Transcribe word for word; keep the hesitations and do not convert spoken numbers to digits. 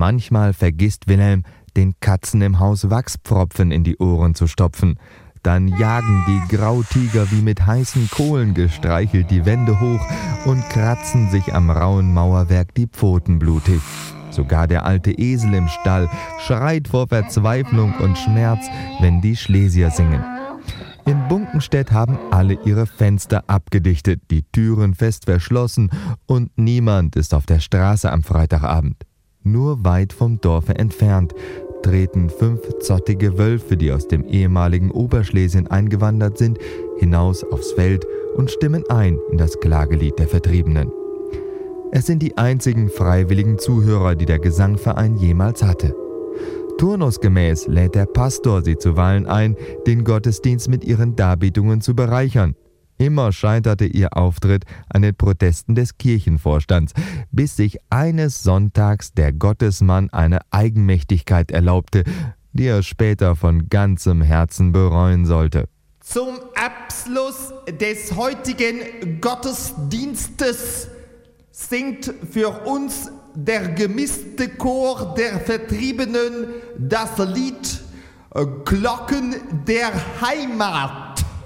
Manchmal vergisst Wilhelm, den Katzen im Haus Wachspfropfen in die Ohren zu stopfen. Dann jagen die Grautiger wie mit heißen Kohlen gestreichelt die Wände hoch und kratzen sich am rauen Mauerwerk die Pfoten blutig. Sogar der alte Esel im Stall schreit vor Verzweiflung und Schmerz, wenn die Schlesier singen. In Bunkenstedt haben alle ihre Fenster abgedichtet, die Türen fest verschlossen und niemand ist auf der Straße am Freitagabend. Nur weit vom Dorfe entfernt treten fünf zottige Wölfe, die aus dem ehemaligen Oberschlesien eingewandert sind, hinaus aufs Feld und stimmen ein in das Klagelied der Vertriebenen. Es sind die einzigen freiwilligen Zuhörer, die der Gesangverein jemals hatte. Turnusgemäß lädt der Pastor sie zuweilen ein, den Gottesdienst mit ihren Darbietungen zu bereichern. Immer scheiterte ihr Auftritt an den Protesten des Kirchenvorstands, bis sich eines Sonntags der Gottesmann eine Eigenmächtigkeit erlaubte, die er später von ganzem Herzen bereuen sollte. Zum Abschluss des heutigen Gottesdienstes singt für uns der gemischte Chor der Vertriebenen das Lied Glocken der Heimat.